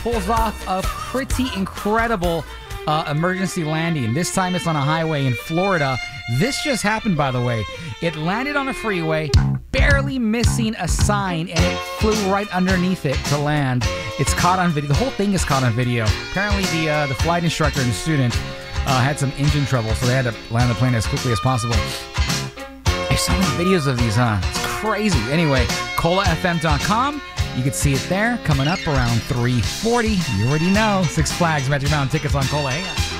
pulls off a pretty incredible emergency landing. This time it's on a highway in Florida. This just happened, by the way. It landed on a freeway, barely missing a sign, and it flew right underneath it to land. It's caught on video. The whole thing is caught on video. Apparently, the flight instructor and the student had some engine trouble, so they had to land the plane as quickly as possible. There's so many videos of these, huh? It's crazy. Anyway, KOLAFM.com. You can see it there coming up around 3:40. You already know. Six Flags Magic Mountain tickets on Cola. Hang on.